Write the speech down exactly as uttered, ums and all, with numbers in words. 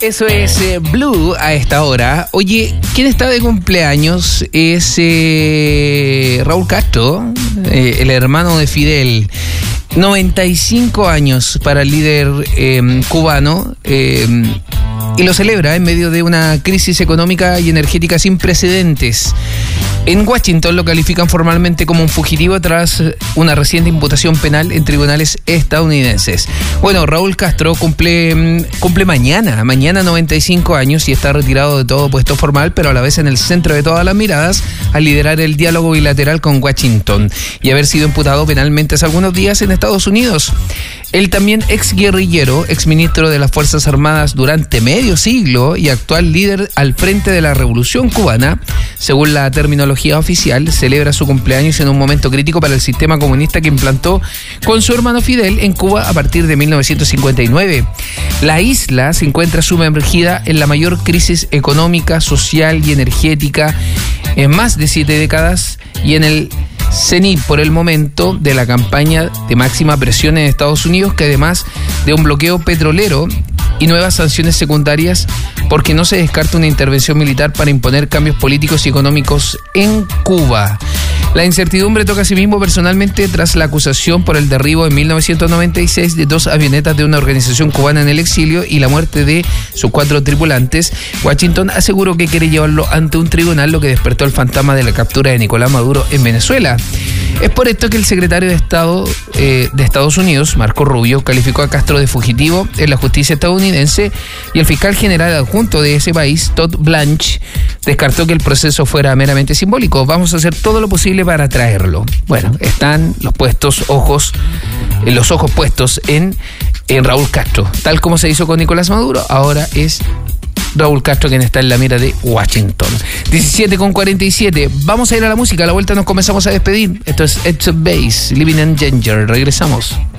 Eso es eh, Blue a esta hora. Oye, quien está de cumpleaños es eh, Raúl Castro, eh, el hermano de Fidel. noventa y cinco años para el líder eh, cubano eh, y lo celebra en medio de una crisis económica y energética sin precedentes. En Washington lo califican formalmente como un fugitivo tras una reciente imputación penal en tribunales estadounidenses. Bueno, Raúl Castro cumple, cumple mañana, mañana noventa y cinco años y está retirado de todo puesto formal, pero a la vez en el centro de todas las miradas al liderar el diálogo bilateral con Washington y haber sido imputado penalmente hace algunos días en Estados Unidos. Él también ex guerrillero, ex ministro de las Fuerzas Armadas durante medio siglo y actual líder al frente de la Revolución Cubana, según la terminología oficial, celebra su cumpleaños en un momento crítico para el sistema comunista que implantó con su hermano Fidel en Cuba a partir de mil novecientos cincuenta y nueve. La isla se encuentra sumergida en la mayor crisis económica, social y energética en más de siete décadas y en el cenit por el momento de la campaña de máxima presión en Estados Unidos, que además de un bloqueo petrolero y nuevas sanciones secundarias, porque no se descarta una intervención militar para imponer cambios políticos y económicos en Cuba. La incertidumbre toca asimismo personalmente tras la acusación por el derribo en mil novecientos noventa y seis de dos avionetas de una organización cubana en el exilio y la muerte de sus cuatro tripulantes. Washington aseguró que quiere llevarlo ante un tribunal, lo que despertó el fantasma de la captura de Nicolás Maduro en Venezuela. Es por esto que el secretario de Estado eh, de Estados Unidos, Marco Rubio, calificó a Castro de fugitivo en la justicia estadounidense y el fiscal general adjunto de ese país, Todd Blanche, descartó que el proceso fuera meramente simbólico. Vamos a hacer todo lo posible para traerlo. Bueno, están los puestos ojos, eh, los ojos puestos en, en Raúl Castro. Tal como se hizo con Nicolás Maduro, ahora es Raúl Castro quien está en la mira de Washington. diecisiete con cuarenta y siete. Vamos a ir a la música. A la vuelta nos comenzamos a despedir. Esto es Edge of Base, Living in Danger. Regresamos.